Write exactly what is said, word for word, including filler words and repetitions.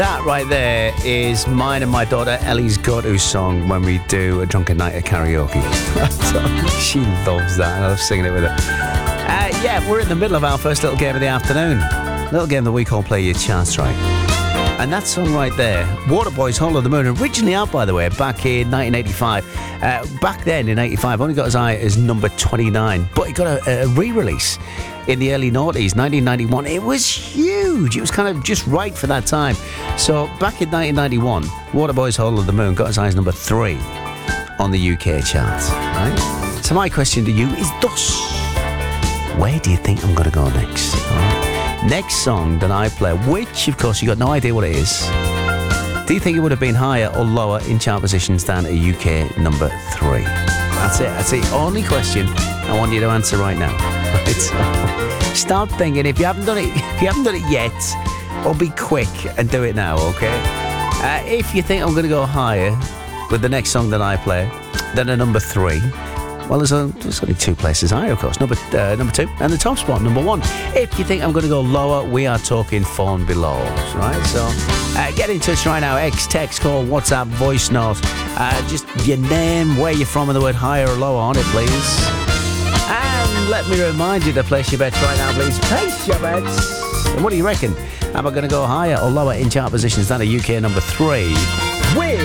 That right there is mine and my daughter Ellie's go-to song when we do a drunken night at karaoke. She loves that, and I love singing it with her. Uh, yeah, we're in the middle of our first little game of the afternoon. Little game that we call Play Your Chance Right. And that song right there, Waterboy's Hole of the Moon, originally out, by the way, back in nineteen eighty-five. Uh, back then, in eighty-five, only got as high as number twenty-nine. But it got a, a re-release in the early noughties, nineteen ninety-one. It was huge. It was kind of just right for that time. So back in nineteen ninety-one, Waterboy's Hole of the Moon got as high as number three on the U K chart. Right? So my question to you is thus: where do you think I'm going to go next? All right? Next song that I play, which, of course, you got no idea what it is. Do you think it would have been higher or lower in chart positions than a U K number three? That's it. That's the only question I want you to answer right now. Right, so start thinking. If you haven't done it, if you haven't done it yet, or be quick and do it now, okay? Uh, if you think I'm going to go higher with the next song that I play than a number three, well, there's, a, there's only two places higher, of course. Number uh, number two and the top spot, number one. If you think I'm going to go lower, we are talking phone below, right? So uh, get in touch right now. X, text, call, WhatsApp, voice note. Uh, just your name, where you're from, and the word higher or lower on it, please. And let me remind you to place your bets right now, please. Place your bets. And what do you reckon? Am I going to go higher or lower in chart positions than a U K number three? With